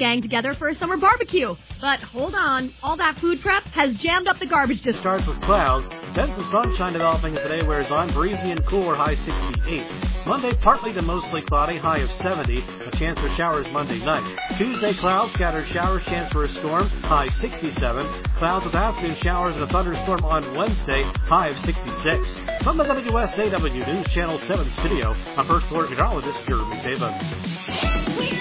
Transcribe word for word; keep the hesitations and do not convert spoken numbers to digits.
gang together for a summer barbecue. But hold on, all that food prep has jammed up the garbage disposal. Starts with clouds, then some sunshine developing as the day wears on. Breezy and cooler, high sixty-eight. Monday, partly to mostly cloudy, high of seventy. A chance for showers Monday night. Tuesday, clouds, scattered showers, chance for a storm, high sixty-seven. Clouds with afternoon showers and a thunderstorm on Wednesday, high of sixty-six. From the W S A W News Channel seven studio, I'm First Floor Meteorologist Jeremy Taven.